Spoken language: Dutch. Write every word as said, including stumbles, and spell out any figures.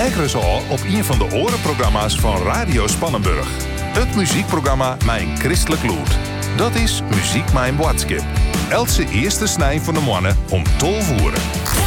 Kijken ze al op een van de orenprogramma's van Radio Spannenburg. Het muziekprogramma Mijn Christelijk Loed. Dat is Muziek Mijn Boodschap. Elke eerste snij van de mannen om tolf uur.